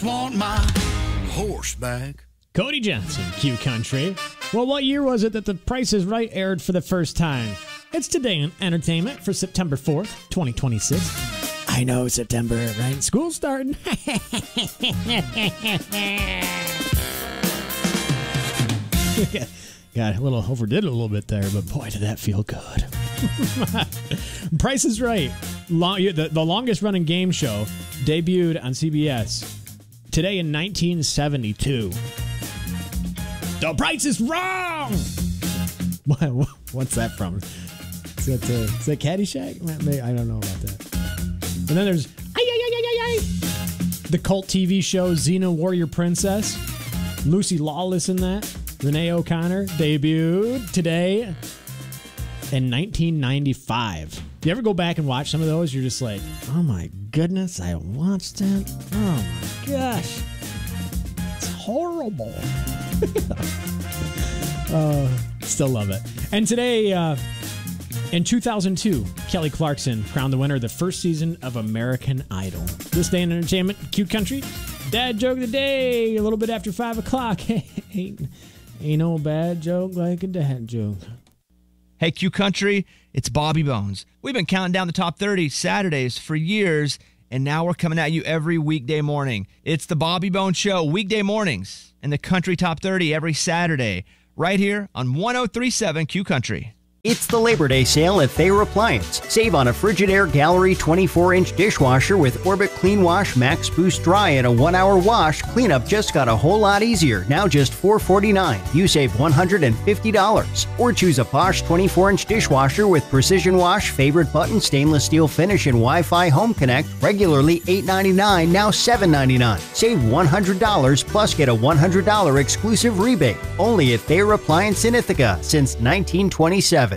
Want my horseback. Cody Johnson, Q Country. Well, what year was it that The Price is Right aired for the first time? It's today in entertainment for September 4th, 2026. I know, September, right? School's starting. Got a little overdid it a little bit there, but boy, did that feel good. Price is Right. The longest running game show debuted on CBS today in 1972. The Price is Wrong! What's that from? Is that Caddyshack? I don't know about that. And then there's the cult TV show Xena Warrior Princess. Lucy Lawless in that. Renee O'Connor debuted today in 1995. Do you ever go back and watch some of those? You're just like, oh my goodness, I watched it. Oh my gosh. It's horrible. Still love it. And today, in 2002, Kelly Clarkson crowned the winner of the first season of American Idol. This day in entertainment, Q Country. Dad joke of the day, a little bit after 5 o'clock. Ain't no bad joke like a dad joke. Hey, Q Country, it's Bobby Bones. We've been counting down the top 30 Saturdays for years, and now we're coming at you every weekday morning. It's the Bobby Bones Show, weekday mornings, and the Country Top 30 every Saturday, right here on 103.7 Q Country. It's the Labor Day sale at Thayer Appliance. Save on a Frigidaire Gallery 24-inch dishwasher with Orbit Clean Wash Max Boost Dry and a 1-hour wash. Cleanup just got a whole lot easier. Now just $449. You save $150. Or choose a Posh 24-inch dishwasher with Precision Wash, Favorite Button, Stainless Steel Finish, and Wi-Fi Home Connect. Regularly $899, now $799. Save $100 plus get a $100 exclusive rebate. Only at Thayer Appliance in Ithaca since 1927.